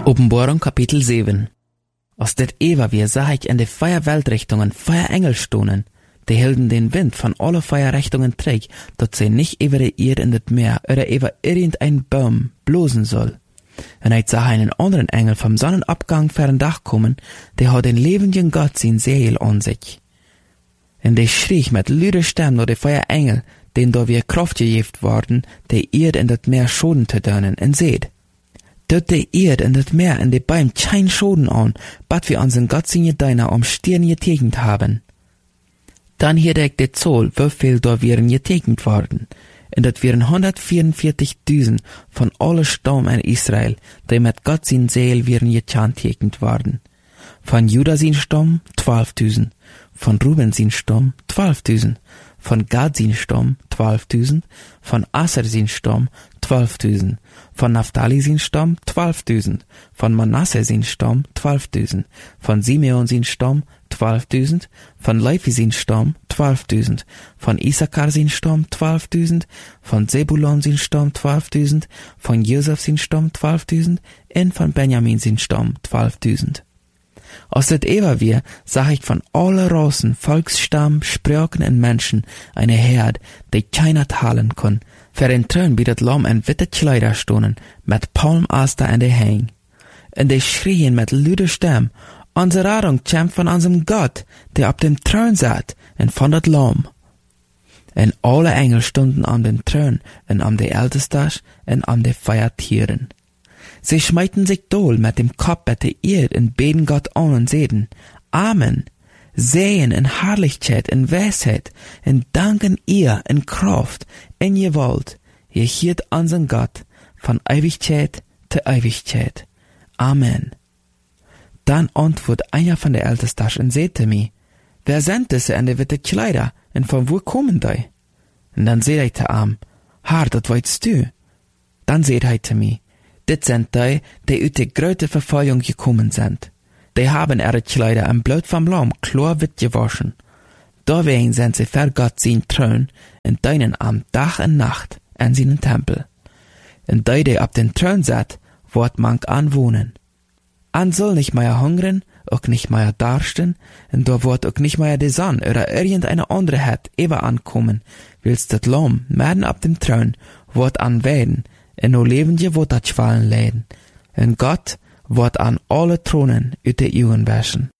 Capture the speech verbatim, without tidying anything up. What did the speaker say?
Openbaring kapitel zeven. Als dit Eva weer zag ik in de vier Weltrichtungen vier Engel stonen, die hielden den Wind von alle vier Richtungen träg, dat sie nicht über die Erde in das Meer oder über irgendein Baum blosen soll. Und ich sah einen anderen Engel vom Sonnenabgang fern Dach kommen, der hat den lebenden Gott sein Seel an sich. Und der schrie mit lüder Stimme nur die vier Engel, denen da wir Kraft gegeben worden, die Erde in das Meer Schoden zu dönen, und seht, dort die Erde in das Meer in die Bäume kein Schoden an, bat wir unseren Gott seine Deiner um Stirn getegnet haben. Dann hier ich die Zoll, wie viel da wären getegnet worden. Und das wären hundertvierundvierzigtausend von alle Stamm in Israel, die mit Gott sein Seel wären getegnet worden. Von Judah sein Stamm, zwölftausend. Von Ruben sein Stamm, zwölftausend. Von Gad sein Stamm, zwölftausend. Von Aser sein Stamm, zwölftausend. Von Naphtali sein Stamm, zwölftausend. Von Manasse sein Stamm, zwölftausend. Von Simeon sein Stamm, zwölftausend. Von Levi sein Stamm, zwölftausend. Von Issachar sein Stamm, zwölftausend. Von Zebulon sein Stamm, zwölftausend. Von Josef sein Stamm, zwölftausend. Und von Benjamin sein Stamm, zwölftausend. Als das Eva wir, sah ich von alle Rassen, Volksstamm, Sprachen und Menschen eine Herd, die keiner teilen kann. Für den Thron wie das Lamm in witte Kleider stonen, mit Palmaster in die Häng. Und die schrien mit lüder Stimme, unsere Rettung kommt von unserem Gott, der auf dem Thron satt, und von das Lamm. Und alle Engel stunden an dem Thron, und an die Ältestas, und an die vier Tieren. Sie schmeiten sich dohl mit dem Kopf at der Erde und beten Gott an und sehen, Amen, sehen in Herrlichkeit, in Weisheit, und danken ihr in Kraft, in Gewalt, ihr hielt unseren Gott, von Ewigkeit zu Ewigkeit. Amen. Dann antwortet einer von der Ältesten und sagte mir, wer sind diese in der witte Kleider, und von wo kommen die? Und dann sagte ich zu ihm, Herr, das weißt du. Dann sagte er zu mir, dit sind die, die uit der große Verfolgung gekommen sind. Die haben ihre Kleider im Blut vom Lamm klar wit gewaschen. Deswegen sind sie für Gott sein Thron und dienen am Tag und Nacht in seinen Tempel. Und die, die auf den Thron sind, wird man anwohnen. An soll nicht mehr hungern, auch nicht mehr darsten, und da wird auch nicht mehr die Sonne oder irgendeine andere Het eben ankommen, willst das Lamm mitten auf dem Thron wird anwählen, en o levendje wordt dat fallen leiden. En God wordt aan alle tronen uit de eeuwen waschen.